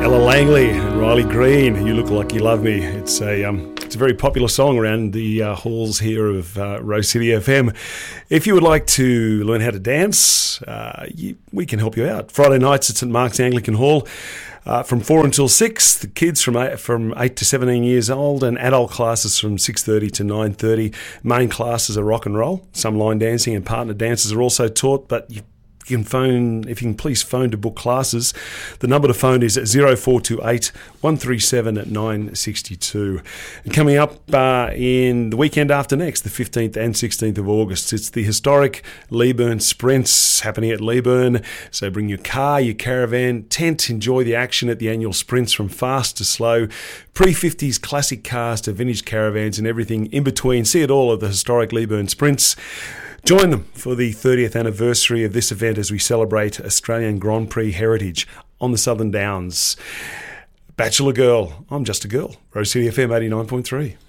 Ella Langley and Riley Green, You Look Like You Love Me. It's a very popular song around the halls here of Rose City FM. If you would like to learn how to dance, we can help you out. Friday nights at St Mark's Anglican Hall from 4 until 6. The kids from 8 to 17 years old, and adult classes from 6:30 to 9:30. Main classes are rock and roll. Some line dancing and partner dances are also taught, but you can phone, if you can please phone to book classes. The number to phone is 0428 137 962. And coming up in the weekend after next, the 15th and 16th of August, it's the historic Leeburn Sprints happening at Leeburn. So bring your car, your caravan, tent, enjoy the action at the annual sprints from fast to slow, pre-50s classic cars to vintage caravans and everything in between. See it all at the historic Leeburn Sprints. Join them for the 30th anniversary of this event as we celebrate Australian Grand Prix heritage on the Southern Downs. Bachelor Girl, I'm Just a Girl. Rose City FM 89.3.